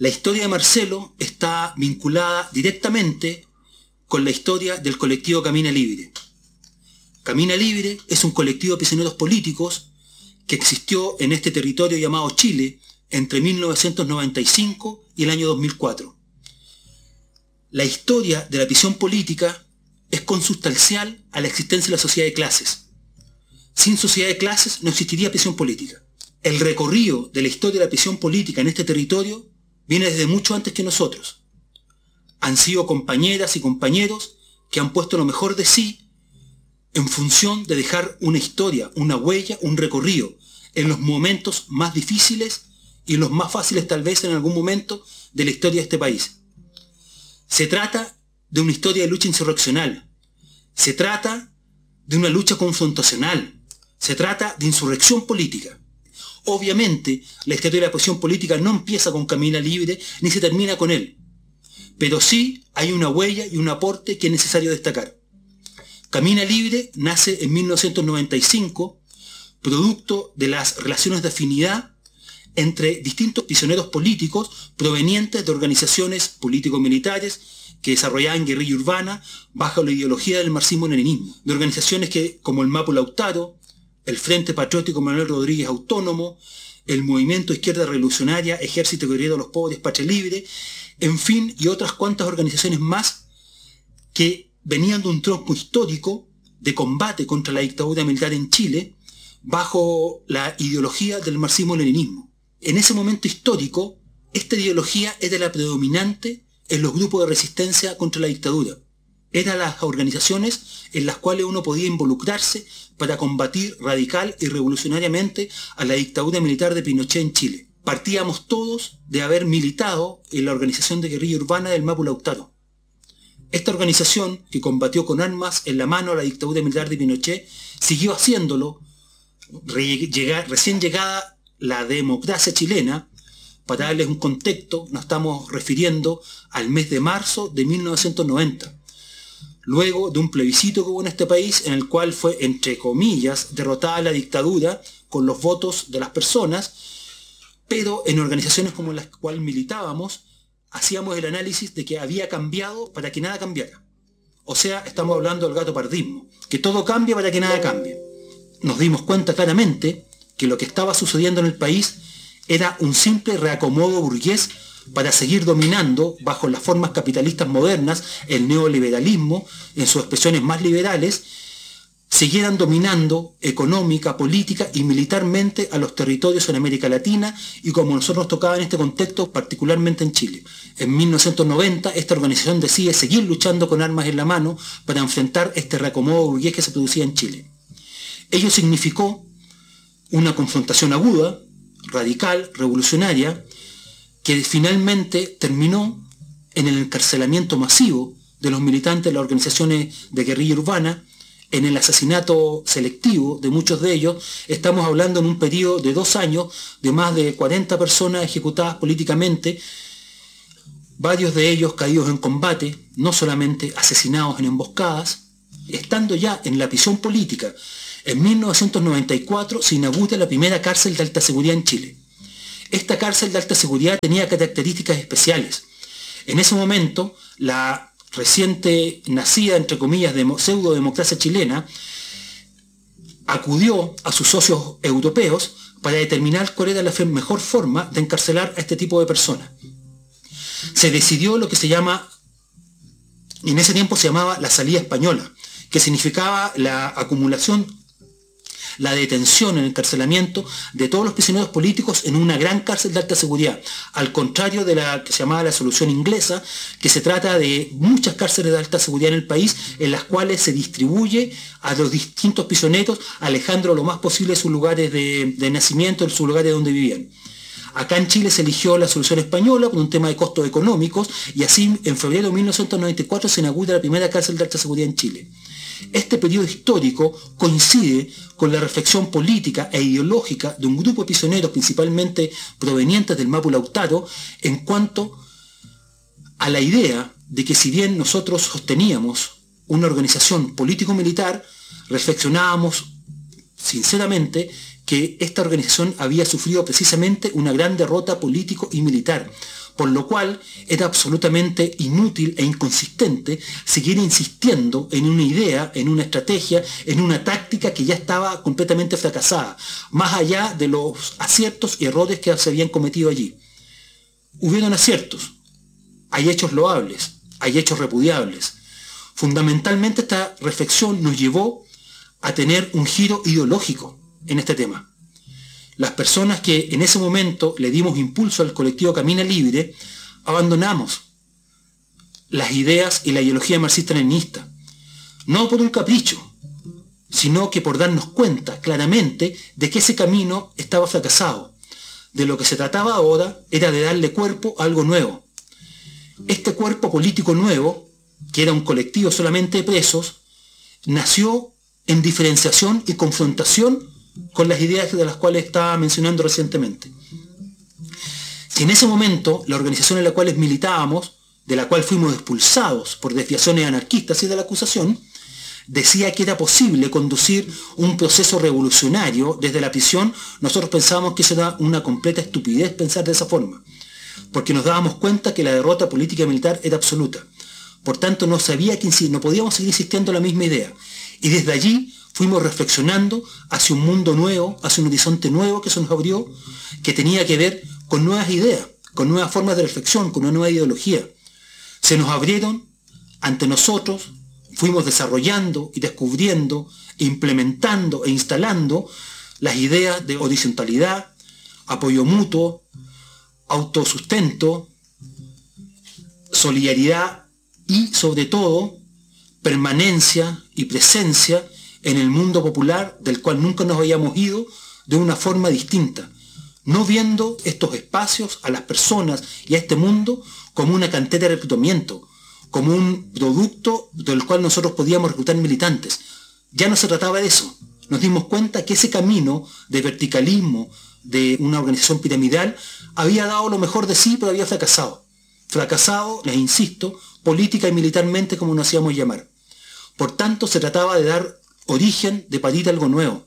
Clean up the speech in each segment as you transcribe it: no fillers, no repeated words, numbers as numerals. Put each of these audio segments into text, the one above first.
La historia de Marcelo está vinculada directamente con la historia del colectivo Camina Libre. Camina Libre es un colectivo de prisioneros políticos que existió en este territorio llamado Chile entre 1995 y el año 2004. La historia de la prisión política es consustancial a la existencia de la sociedad de clases. Sin sociedad de clases no existiría prisión política. El recorrido de la historia de la prisión política en este territorio viene desde mucho antes que nosotros. Han sido compañeras y compañeros que han puesto lo mejor de sí en función de dejar una historia, una huella, un recorrido en los momentos más difíciles y los más fáciles tal vez en algún momento de la historia de este país. Se trata de una historia de lucha insurreccional, se trata de una lucha confrontacional, se trata de insurrección política. Obviamente, la historia de la prisión política no empieza con Camina Libre ni se termina con él, pero sí hay una huella y un aporte que es necesario destacar. Camina Libre nace en 1995, producto de las relaciones de afinidad entre distintos prisioneros políticos provenientes de organizaciones político-militares que desarrollaban guerrilla urbana bajo la ideología del marxismo-leninismo, de organizaciones como el Mapu Lautaro, el Frente Patriótico Manuel Rodríguez Autónomo, el Movimiento Izquierda Revolucionaria, Ejército Guerrero de los Pobres, Patria Libre, en fin, y otras cuantas organizaciones más que venían de un tronco histórico de combate contra la dictadura militar en Chile bajo la ideología del marxismo-leninismo. En ese momento histórico, esta ideología era la predominante en los grupos de resistencia contra la dictadura. Eran las organizaciones en las cuales uno podía involucrarse para combatir radical y revolucionariamente a la dictadura militar de Pinochet en Chile. Partíamos todos de haber militado en la organización de guerrilla urbana del Mapu Lautaro. Esta organización, que combatió con armas en la mano a la dictadura militar de Pinochet, siguió haciéndolo recién llegada la democracia chilena. Para darles un contexto, nos estamos refiriendo al mes de marzo de 1990. Luego de un plebiscito que hubo en este país en el cual fue, entre comillas, derrotada la dictadura con los votos de las personas, pero en organizaciones como las cuales militábamos, hacíamos el análisis de que había cambiado para que nada cambiara. O sea, estamos hablando del gato pardismo, que todo cambia para que nada cambie. Nos dimos cuenta claramente que lo que estaba sucediendo en el país era un simple reacomodo burgués para seguir dominando bajo las formas capitalistas modernas, el neoliberalismo, en sus expresiones más liberales, siguieran dominando económica, política y militarmente a los territorios en América Latina y como a nosotros nos tocaba en este contexto, particularmente en Chile. En 1990 esta organización decide seguir luchando con armas en la mano para enfrentar este reacomodo burgués que se producía en Chile. Ello significó una confrontación aguda, radical, revolucionaria, que finalmente terminó en el encarcelamiento masivo de los militantes de las organizaciones de guerrilla urbana, en el asesinato selectivo de muchos de ellos. Estamos hablando en un periodo de 2 años de más de 40 personas ejecutadas políticamente, varios de ellos caídos en combate, no solamente asesinados en emboscadas. Estando ya en la prisión política, en 1994 se inaugura la primera cárcel de alta seguridad en Chile. Esta cárcel de alta seguridad tenía características especiales. En ese momento, la reciente nacida, entre comillas, pseudo-democracia chilena, acudió a sus socios europeos para determinar cuál era la mejor forma de encarcelar a este tipo de personas. Se decidió lo que se llama, en ese tiempo se llamaba la salida española, que significaba la acumulación, la detención, el encarcelamiento de todos los prisioneros políticos en una gran cárcel de alta seguridad, al contrario de la que se llamaba la solución inglesa, que se trata de muchas cárceles de alta seguridad en el país, en las cuales se distribuye a los distintos prisioneros, alejando lo más posible de sus lugares de nacimiento, de sus lugares donde vivían. Acá en Chile se eligió la solución española por un tema de costos económicos y así en febrero de 1994 se inaugura la primera cárcel de alta seguridad en Chile. Este periodo histórico coincide con la reflexión política e ideológica de un grupo de prisioneros principalmente provenientes del Mapu Lautaro en cuanto a la idea de que si bien nosotros sosteníamos una organización político-militar, reflexionábamos sinceramente que esta organización había sufrido precisamente una gran derrota político y militar, por lo cual era absolutamente inútil e inconsistente seguir insistiendo en una idea, en una estrategia, en una táctica que ya estaba completamente fracasada, más allá de los aciertos y errores que se habían cometido allí. Hubieron aciertos, hay hechos loables, hay hechos repudiables. Fundamentalmente esta reflexión nos llevó a tener un giro ideológico en este tema. Las personas que en ese momento le dimos impulso al colectivo Camina Libre, abandonamos las ideas y la ideología marxista-leninista, no por un capricho, sino que por darnos cuenta claramente de que ese camino estaba fracasado. De lo que se trataba ahora era de darle cuerpo a algo nuevo. Este cuerpo político nuevo, que era un colectivo solamente de presos, nació en diferenciación y confrontación con las ideas de las cuales estaba mencionando recientemente. Si en ese momento la organización en la cual militábamos, de la cual fuimos expulsados por desviaciones anarquistas y de la acusación, decía que era posible conducir un proceso revolucionario desde la prisión, nosotros pensábamos que eso era una completa estupidez pensar de esa forma, porque nos dábamos cuenta que la derrota política y militar era absoluta. Por tanto, no podíamos seguir insistiendo en la misma idea. Y desde allí fuimos reflexionando hacia un mundo nuevo, hacia un horizonte nuevo que se nos abrió, que tenía que ver con nuevas ideas, con nuevas formas de reflexión, con una nueva ideología. Se nos abrieron ante nosotros, fuimos desarrollando y descubriendo, implementando e instalando las ideas de horizontalidad, apoyo mutuo, autosustento, solidaridad y, sobre todo, permanencia y presencia en el mundo popular del cual nunca nos habíamos ido de una forma distinta, no viendo estos espacios, a las personas y a este mundo como una cantera de reclutamiento, como un producto del cual nosotros podíamos reclutar militantes. Ya no se trataba de eso. Nos dimos cuenta que ese camino de verticalismo de una organización piramidal había dado lo mejor de sí, pero había fracasado. Fracasado, les insisto, política y militarmente, como nos hacíamos llamar. Por tanto, se trataba de dar origen, de parir algo nuevo.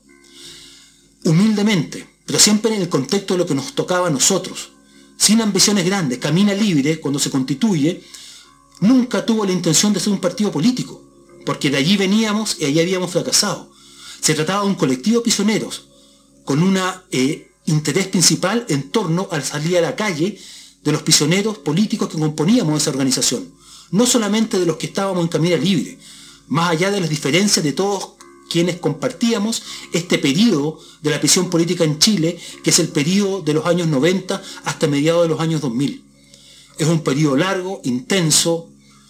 Humildemente, pero siempre en el contexto de lo que nos tocaba a nosotros. Sin ambiciones grandes. Camina Libre, cuando se constituye, nunca tuvo la intención de ser un partido político, porque de allí veníamos y allí habíamos fracasado. Se trataba de un colectivo de prisioneros, con un interés principal en torno al salir a la calle de los prisioneros políticos que componíamos esa organización. No solamente de los que estábamos en Camina Libre, más allá de las diferencias de todos quienes compartíamos este periodo de la prisión política en Chile, que es el periodo de los años 90 hasta mediados de los años 2000. Es un periodo largo, intenso,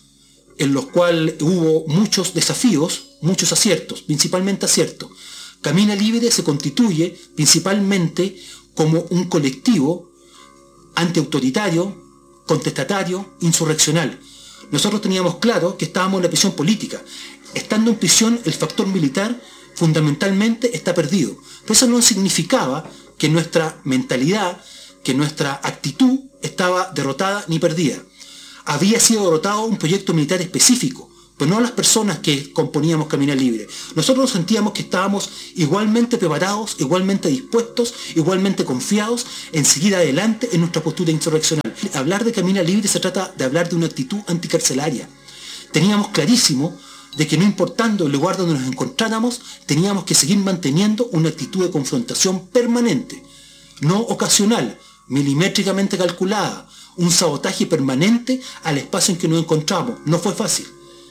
en los cuales hubo muchos desafíos, muchos aciertos, principalmente aciertos. Camina Libre se constituye principalmente como un colectivo antiautoritario, contestatario, insurreccional. Nosotros teníamos claro que estábamos en la prisión política. Estando en prisión, el factor militar fundamentalmente está perdido. Pero eso no significaba que nuestra mentalidad, que nuestra actitud estaba derrotada ni perdida. Había sido derrotado un proyecto militar específico, pero no las personas que componíamos Camina Libre. Nosotros nos sentíamos que estábamos igualmente preparados, igualmente dispuestos, igualmente confiados en seguir adelante en nuestra postura insurreccional. Hablar de Camina Libre se trata de hablar de una actitud anticarcelaria. Teníamos clarísimo de que no importando el lugar donde nos encontráramos, teníamos que seguir manteniendo una actitud de confrontación permanente, no ocasional, milimétricamente calculada, un sabotaje permanente al espacio en que nos encontramos. No fue fácil,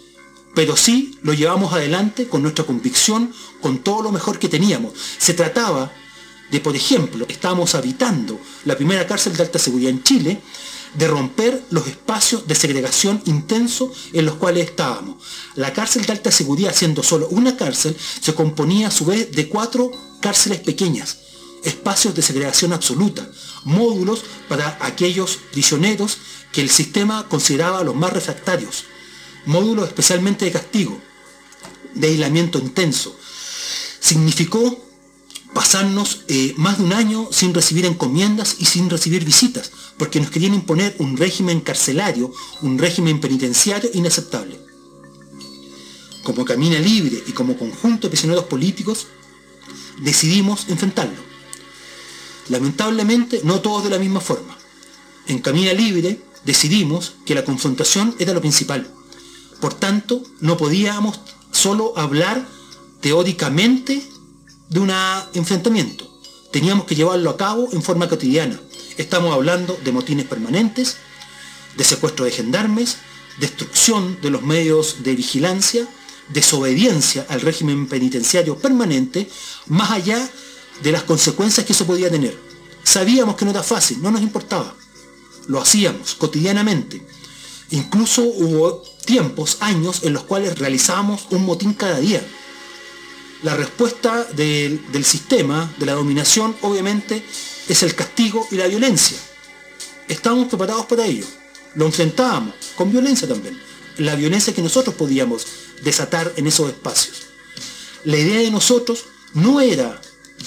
pero sí lo llevamos adelante con nuestra convicción, con todo lo mejor que teníamos. Se trataba de, por ejemplo, estábamos habitando la primera cárcel de alta seguridad en Chile, de romper los espacios de segregación intenso en los cuales estábamos. La cárcel de alta seguridad, siendo solo una cárcel, se componía a su vez de 4 cárceles pequeñas, espacios de segregación absoluta, módulos para aquellos prisioneros que el sistema consideraba los más refractarios, módulos especialmente de castigo, de aislamiento intenso. Significó pasarnos más de un año sin recibir encomiendas y sin recibir visitas, porque nos querían imponer un régimen carcelario, un régimen penitenciario inaceptable. Como Camina Libre y como conjunto de prisioneros políticos, decidimos enfrentarlo. Lamentablemente, no todos de la misma forma. En Camina Libre decidimos que la confrontación era lo principal. Por tanto, no podíamos solo hablar teóricamente de un enfrentamiento. Teníamos que llevarlo a cabo en forma cotidiana. Estamos hablando de motines permanentes, de secuestro de gendarmes, destrucción de los medios de vigilancia, desobediencia al régimen penitenciario permanente, más allá de las consecuencias que eso podía tener. Sabíamos que no era fácil, no nos importaba. Lo hacíamos cotidianamente. Incluso hubo tiempos, años, en los cuales realizábamos un motín cada día. La respuesta del sistema, de la dominación, obviamente, es el castigo y la violencia. Estábamos preparados para ello. Lo enfrentábamos, con violencia también. La violencia que nosotros podíamos desatar en esos espacios. La idea de nosotros no era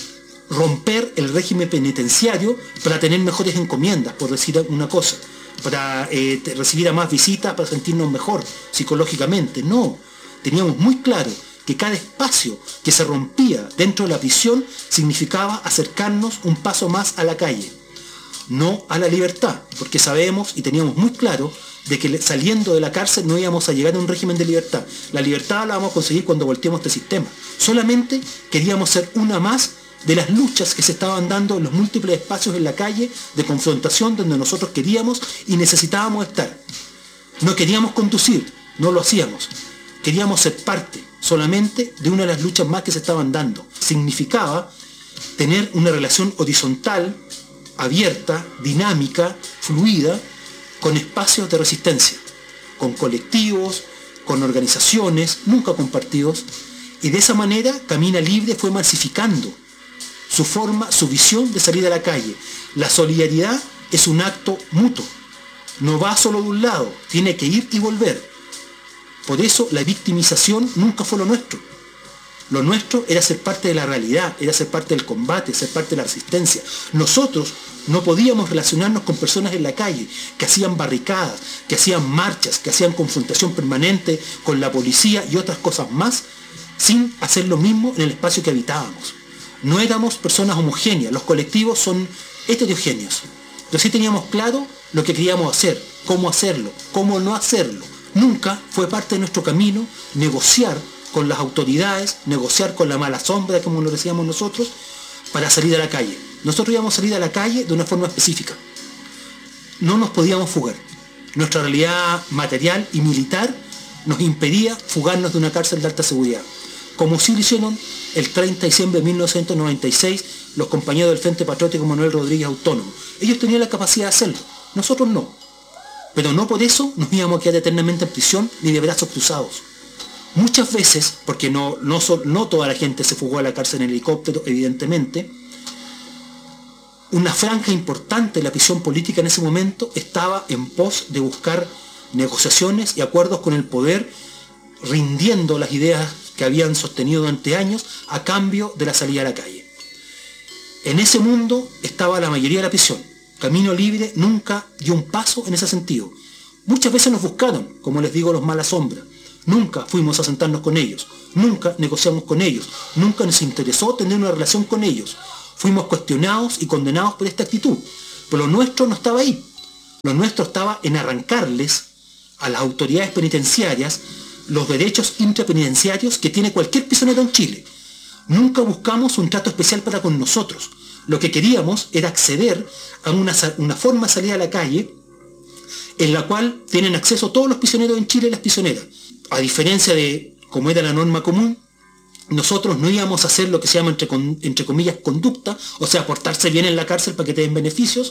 romper el régimen penitenciario para tener mejores encomiendas, por decir una cosa, para recibir a más visitas, para sentirnos mejor psicológicamente. No, teníamos muy claro que cada espacio que se rompía dentro de la prisión significaba acercarnos un paso más a la calle, no a la libertad, porque sabemos y teníamos muy claro de que saliendo de la cárcel no íbamos a llegar a un régimen de libertad. La libertad la vamos a conseguir cuando volteemos este sistema. Solamente queríamos ser una más de las luchas que se estaban dando en los múltiples espacios en la calle de confrontación donde nosotros queríamos y necesitábamos estar. No queríamos conducir, no lo hacíamos. Queríamos ser parte solamente de una de las luchas más que se estaban dando. Significaba tener una relación horizontal, abierta, dinámica, fluida, con espacios de resistencia, con colectivos, con organizaciones, nunca compartidos, y de esa manera Camina Libre fue masificando su forma, su visión de salir a la calle. La solidaridad es un acto mutuo, no va solo de un lado, tiene que ir y volver. Por eso la victimización nunca fue lo nuestro. Lo nuestro era ser parte de la realidad, era ser parte del combate, ser parte de la resistencia. Nosotros no podíamos relacionarnos con personas en la calle que hacían barricadas, que hacían marchas, que hacían confrontación permanente con la policía y otras cosas más, sin hacer lo mismo en el espacio que habitábamos. No éramos personas homogéneas, los colectivos son heterogéneos. Pero sí teníamos claro lo que queríamos hacer, cómo hacerlo, cómo no hacerlo. Nunca fue parte de nuestro camino negociar con las autoridades, negociar con la mala sombra, como lo decíamos nosotros, para salir a la calle. Nosotros íbamos a salir a la calle de una forma específica. No nos podíamos fugar. Nuestra realidad material y militar nos impedía fugarnos de una cárcel de alta seguridad. Como sí lo hicieron el 30 de diciembre de 1996 los compañeros del Frente Patriótico Manuel Rodríguez Autónomo. Ellos tenían la capacidad de hacerlo, nosotros no. Pero no por eso nos íbamos a quedar eternamente en prisión ni de brazos cruzados. Muchas veces, porque no toda la gente se fugó a la cárcel en helicóptero, evidentemente, una franja importante de la prisión política en ese momento estaba en pos de buscar negociaciones y acuerdos con el poder, rindiendo las ideas que habían sostenido durante años a cambio de la salida a la calle. En ese mundo estaba la mayoría de la prisión. Camino Libre nunca dio un paso en ese sentido. Muchas veces nos buscaron, como les digo, los mala sombra. Nunca fuimos a sentarnos con ellos, nunca negociamos con ellos, nunca nos interesó tener una relación con ellos. Fuimos cuestionados y condenados por esta actitud, pero lo nuestro no estaba ahí. Lo nuestro estaba en arrancarles a las autoridades penitenciarias los derechos intrapenitenciarios que tiene cualquier prisionero en Chile. Nunca buscamos un trato especial para con nosotros. Lo que queríamos era acceder a una forma de salir a la calle en la cual tienen acceso todos los prisioneros en Chile y las prisioneras. A diferencia de como era la norma común, nosotros no íbamos a hacer lo que se llama entre comillas conducta, o sea, portarse bien en la cárcel para que te den beneficios.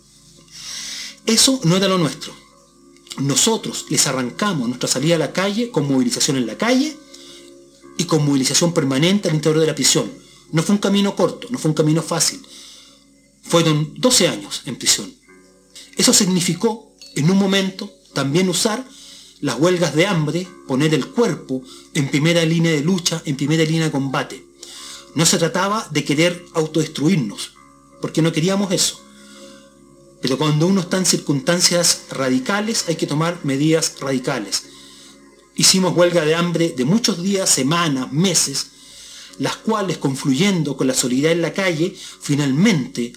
Eso no era lo nuestro. Nosotros les arrancamos nuestra salida a la calle con movilización en la calle y con movilización permanente al interior de la prisión. No fue un camino corto, no fue un camino fácil. Fueron 12 años en prisión. Eso significó, en un momento, también usar las huelgas de hambre, poner el cuerpo en primera línea de lucha, en primera línea de combate. No se trataba de querer autodestruirnos, porque no queríamos eso. Pero cuando uno está en circunstancias radicales, hay que tomar medidas radicales. Hicimos huelga de hambre de muchos días, semanas, meses, las cuales, confluyendo con la solidaridad en la calle, finalmente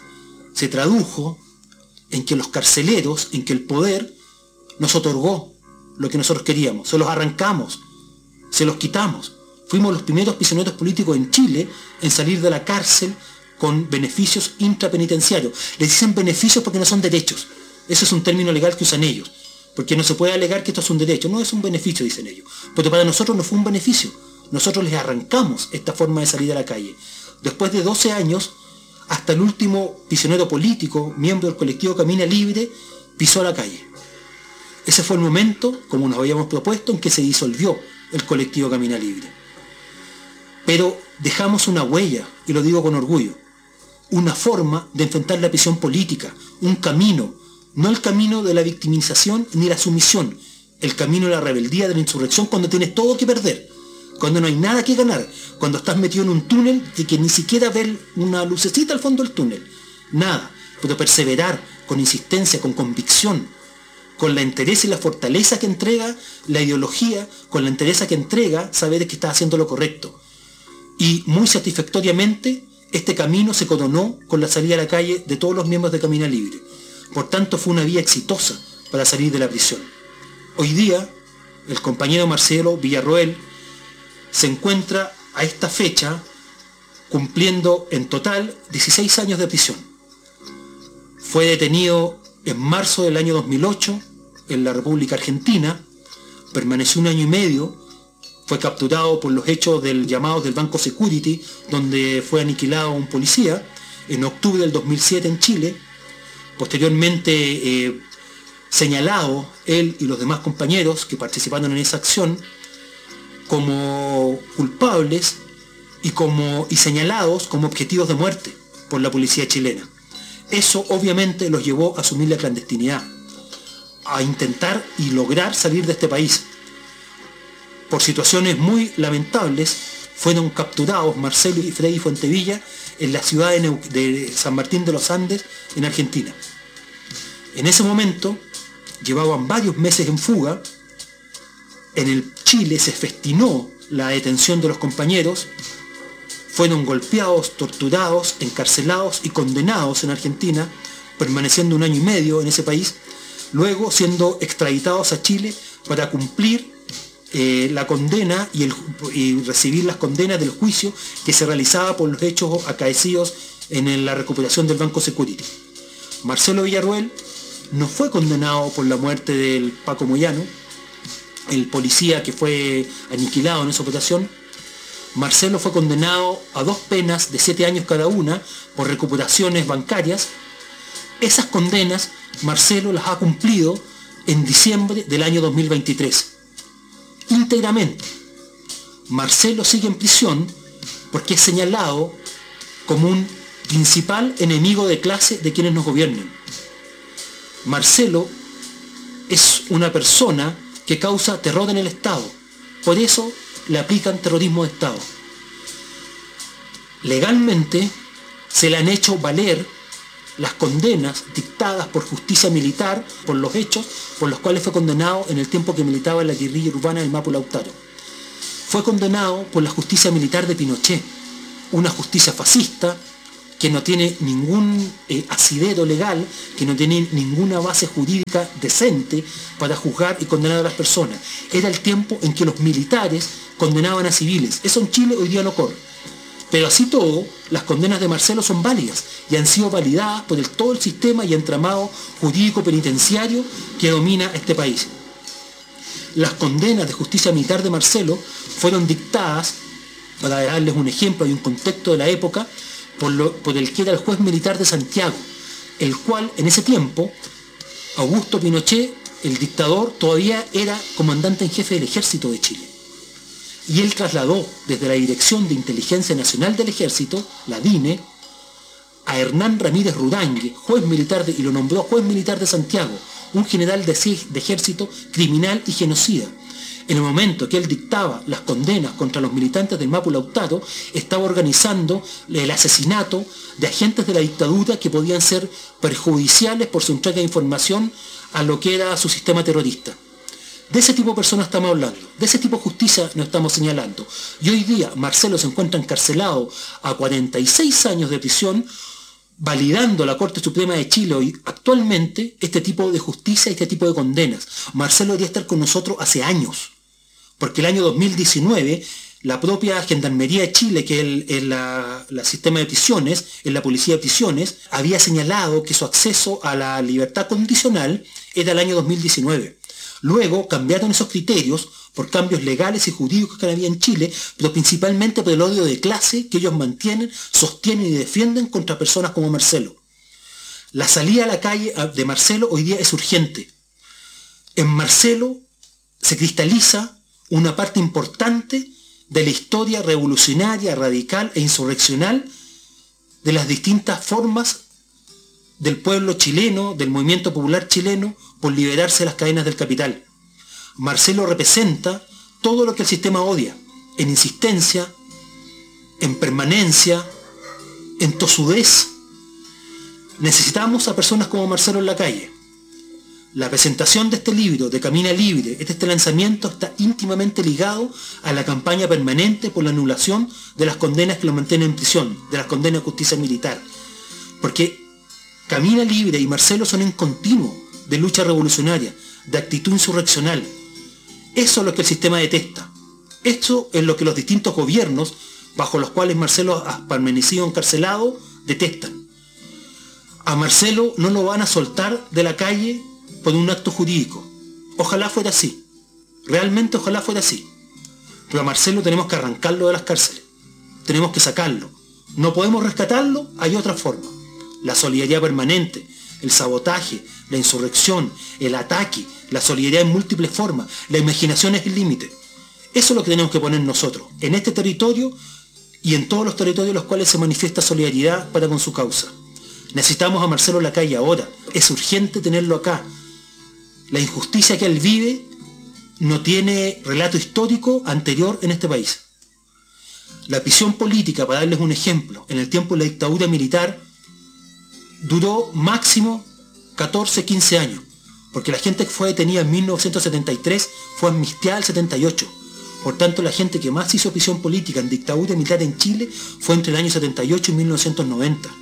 se tradujo en que los carceleros, en que el poder nos otorgó lo que nosotros queríamos, se los arrancamos, se los quitamos. Fuimos los primeros prisioneros políticos en Chile en salir de la cárcel con beneficios intrapenitenciarios. Les dicen beneficios porque no son derechos. Ese es un término legal que usan ellos, porque no se puede alegar que esto es un derecho. No, es un beneficio, dicen ellos. Pero para nosotros no fue un beneficio. Nosotros les arrancamos esta forma de salir a la calle. Después de 12 años, hasta el último prisionero político, miembro del colectivo Camina Libre, pisó la calle. Ese fue el momento, como nos habíamos propuesto, en que se disolvió el colectivo Camina Libre. Pero dejamos una huella, y lo digo con orgullo, una forma de enfrentar la prisión política, un camino, no el camino de la victimización ni la sumisión, el camino de la rebeldía, de la insurrección, cuando tienes todo que perder, cuando no hay nada que ganar, cuando estás metido en un túnel de que ni siquiera ves una lucecita al fondo del túnel, nada, pero perseverar con insistencia, con convicción, con la entereza y la fortaleza que entrega la ideología, con la entereza que entrega saber que estás haciendo lo correcto. Y muy satisfactoriamente este camino se coronó con la salida a la calle de todos los miembros de Camina Libre. Por tanto, fue una vía exitosa para salir de la prisión. Hoy día, el compañero Marcelo Villarroel se encuentra a esta fecha cumpliendo en total 16 años de prisión. Fue detenido en marzo del año 2008 en la República Argentina, permaneció 1 año y medio, fue capturado por los hechos del llamado del Banco Security, donde fue aniquilado un policía, en octubre del 2007 en Chile. Posteriormente señalado él y los demás compañeros que participaron en esa acción como culpables y señalados como objetivos de muerte por la policía chilena. Eso obviamente los llevó a asumir la clandestinidad, a intentar y lograr salir de este país. Por situaciones muy lamentables, fueron capturados Marcelo y Freddy Fuentevilla en la ciudad de San Martín de los Andes, en Argentina. En ese momento, llevaban varios meses en fuga. En el Chile se festinó la detención de los compañeros, fueron golpeados, torturados, encarcelados y condenados en Argentina, permaneciendo 1 año y medio en ese país, luego siendo extraditados a Chile para cumplir la condena y recibir las condenas del juicio que se realizaba por los hechos acaecidos en la recuperación del Banco Security. Marcelo Villarroel no fue condenado por la muerte del Paco Moyano, el policía que fue aniquilado en esa operación. Marcelo fue condenado a 2 penas de 7 años cada una por recuperaciones bancarias. Esas condenas Marcelo las ha cumplido en diciembre del año 2023. Íntegramente. Marcelo sigue en prisión porque es señalado como un principal enemigo de clase de quienes nos gobiernan. Marcelo es una persona que causa terror en el Estado. Por eso le aplican terrorismo de Estado. Legalmente se le han hecho valer las condenas dictadas por justicia militar por los hechos por los cuales fue condenado en el tiempo que militaba en la guerrilla urbana del Mapu Lautaro. Fue condenado por la justicia militar de Pinochet, una justicia fascista que no tiene ningún asidero legal, que no tiene ninguna base jurídica decente para juzgar y condenar a las personas. Era el tiempo en que los militares condenaban a civiles. Eso en Chile hoy día no corre. Pero así todo, las condenas de Marcelo son válidas y han sido validadas por todo el sistema y entramado jurídico penitenciario que domina este país. Las condenas de justicia militar de Marcelo fueron dictadas, para darles un ejemplo y un contexto de la época, por el que era el juez militar de Santiago, el cual en ese tiempo, Augusto Pinochet, el dictador, todavía era comandante en jefe del Ejército de Chile. Y él trasladó desde la Dirección de Inteligencia Nacional del Ejército, la DINE, a Hernán Ramírez Rudangue, juez militar y lo nombró juez militar de Santiago, un general de ejército criminal y genocida. En el momento que él dictaba las condenas contra los militantes del Mapu Lautaro, estaba organizando el asesinato de agentes de la dictadura que podían ser perjudiciales por su entrega de información a lo que era su sistema terrorista. De ese tipo de personas estamos hablando, de ese tipo de justicia nos estamos señalando. Y hoy día Marcelo se encuentra encarcelado a 46 años de prisión validando la Corte Suprema de Chile hoy actualmente este tipo de justicia y este tipo de condenas. Marcelo debería estar con nosotros hace años, porque el año 2019 la propia Gendarmería de Chile, que es el sistema de prisiones, es la policía de prisiones, había señalado que su acceso a la libertad condicional era el año 2019. Luego cambiaron esos criterios por cambios legales y jurídicos que había en Chile, pero principalmente por el odio de clase que ellos mantienen, sostienen y defienden contra personas como Marcelo. La salida a la calle de Marcelo hoy día es urgente. En Marcelo se cristaliza una parte importante de la historia revolucionaria, radical e insurreccional de las distintas formas del pueblo chileno, del movimiento popular chileno, por liberarse de las cadenas del capital. Marcelo representa todo lo que el sistema odia, en insistencia, en permanencia, en tosudez. Necesitamos a personas como Marcelo en la calle. La presentación de este libro, de Camina Libre, este lanzamiento está íntimamente ligado a la campaña permanente por la anulación de las condenas que lo mantienen en prisión, de las condenas de justicia militar. Porque Camina Libre y Marcelo son en continuo de lucha revolucionaria, de actitud insurreccional. Eso es lo que el sistema detesta. Esto es lo que los distintos gobiernos, bajo los cuales Marcelo ha permanecido encarcelado, detestan. A Marcelo no lo van a soltar de la calle por un acto jurídico. Ojalá fuera así. Realmente ojalá fuera así. Pero a Marcelo tenemos que arrancarlo de las cárceles. Tenemos que sacarlo. No podemos rescatarlo, hay otra forma. La solidaridad permanente, el sabotaje, la insurrección, el ataque, la solidaridad en múltiples formas, la imaginación es el límite. Eso es lo que tenemos que poner nosotros, en este territorio y en todos los territorios en los cuales se manifiesta solidaridad para con su causa. Necesitamos a Marcelo en la calle ahora. Es urgente tenerlo acá. La injusticia que él vive no tiene relato histórico anterior en este país. La prisión política, para darles un ejemplo, en el tiempo de la dictadura militar, duró máximo 14, 15 años, porque la gente que fue detenida en 1973 fue amnistiada en el 78. Por tanto, la gente que más hizo prisión política en dictadura militar en Chile fue entre el año 78 y 1990.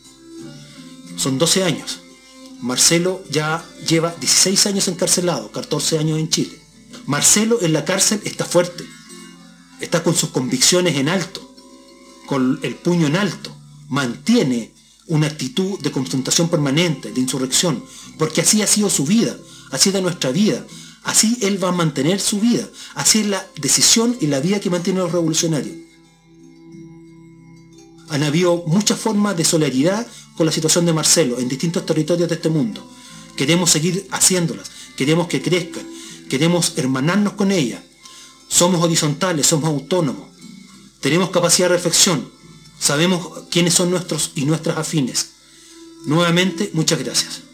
Son 12 años. Marcelo ya lleva 16 años encarcelado, 14 años en Chile. Marcelo en la cárcel está fuerte, está con sus convicciones en alto, con el puño en alto, mantiene una actitud de confrontación permanente, de insurrección, porque así ha sido su vida, así es de nuestra vida, así él va a mantener su vida, así es la decisión y la vida que mantienen los revolucionarios. Han habido muchas formas de solidaridad con la situación de Marcelo en distintos territorios de este mundo. Queremos seguir haciéndolas, queremos que crezcan, queremos hermanarnos con ellas. Somos horizontales, somos autónomos, tenemos capacidad de reflexión, sabemos quiénes son nuestros y nuestras afines. Nuevamente, muchas gracias.